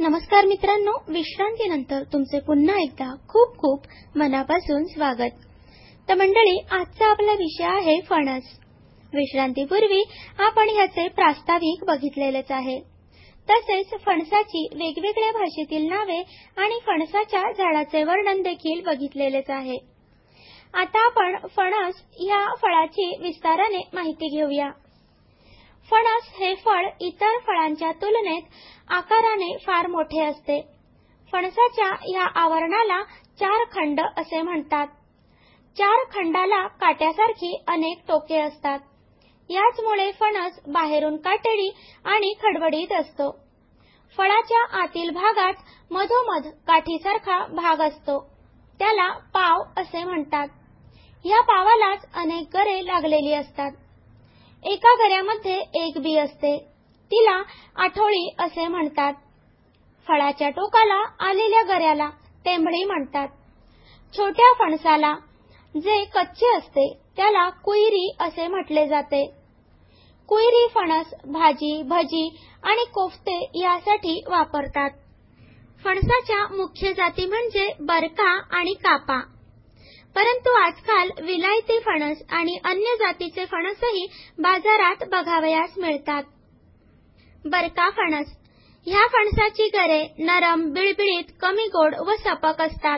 नमस्कार मित्रांनो, विश्रांतीनंतर तुमचे पुन्हा एकदा खूप खूप मनापासून स्वागत. तर मंडळी, आजचा आपला विषय आहे फणस. विश्रांतीपूर्वी आपण याचे प्रास्ताविक बघितलेलेच आहे. तसेच फणसाची वेगवेगळ्या भाषेतील नावे आणि फणसाच्या झाडाचे वर्णन देखील बघितलेलेच आहे. आता आपण फणस या फळाची विस्ताराने माहिती घेऊया. फणस हे फळ इतर फळांच्या तुलनेत आकाराने फार मोठे असते. फणसाच्या या आवरणाला चार खंड असे म्हणतात. चार खंडाला काट्यासारखी अनेक टोके असतात. याचमुळे फणस बाहेरून काटेरी आणि खडबडीत असतो. फळाच्या आतील भागात मधोमध काठीसारखा भाग असतो. त्याला पाव असे म्हणतात. या पावालाच अनेक गरे लागलेली असतात. एका गऱ्यामध्ये एक बी असते. तिला आठोळी असे म्हणतात. फळाच्या टोकाला आलेल्या गऱ्याला टेंभळी म्हणतात. छोट्या फणसाला, जे कच्चे असते, त्याला कुयरी असे म्हटले जाते. कुयरी फणस भाजी, भजी आणि कोफ्ते यासाठी वापरतात. फणसाच्या मुख्य जाती म्हणजे बरका आणि कापा. परंतु आजकाल विलायती फणस आणि अन्य जातीचे फणसही बाजारात बघावयास मिळतात. बरका फणस. ह्या फणसाची गरे नरम, बिळबिळीत, कमी गोड व सपक असतात.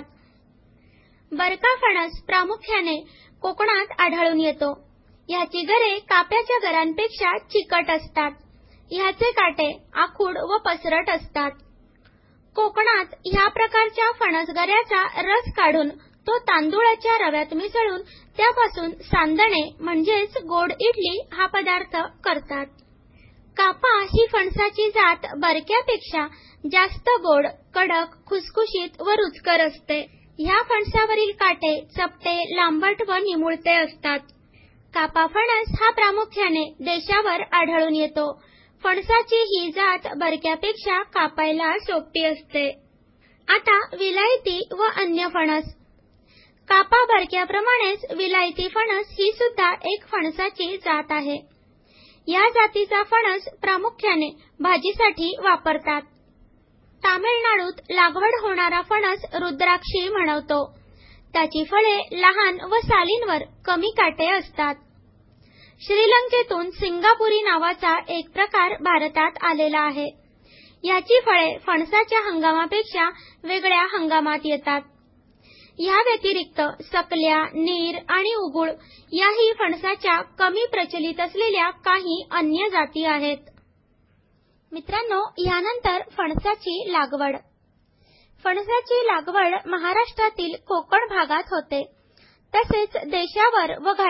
बरका फणस प्रामुख्याने कोकणात आढळून येतो. ह्याची गरे काप्याच्या गरांपेक्षा चिकट असतात. ह्याचे काटे आखूड व पसरट असतात. कोकणात ह्या प्रकारच्या फणसगऱ्याचा रस काढून तो तांदूळाच्या रव्यात मिसळून त्यापासून सांदणे म्हणजेच गोड इडली हा पदार्थ करतात. कापा ही फणसाची जात बरक्यापेक्षा जास्त गोड, कडक, खुसखुशीत व रुचकर असते. ह्या फणसावरील काटे चपटे, लांबट व निमुळते असतात. कापा फणस हा प्रामुख्याने देशावर आढळून येतो. फणसाची ही जात बरक्यापेक्षा कापायला सोपी असते. आता विलायती व अन्य फणस. कापा बरक्याप्रमाणेच विलायती फणस ही सुद्धा एक फणसाची जात आहे. या जातीचा फणस प्रामुख्याने भाजीसाठी वापरतात. तामिळनाडूत लागवड होणारा फणस रुद्राक्षी म्हणवतो. त्याची फळे लहान व सालींवर कमी काटे असतात. श्रीलंकेतून सिंगापुरी नावाचा एक प्रकार भारतात आलेला आहे. याची फळे फणसाच्या हंगामापेक्षा वेगळ्या हंगामात येतात. या व्यतिरिक्त सकल्या, नीर आणि उगुळ याही फणसाच्या कमी प्रचलित असलेल्या काही अन्य जाती आहेत. मित्रांनो, यानंतर फणसाची लागवड. फणसाची लागवड महाराष्ट्रातील कोकण भागात होते. तसेच देशावर व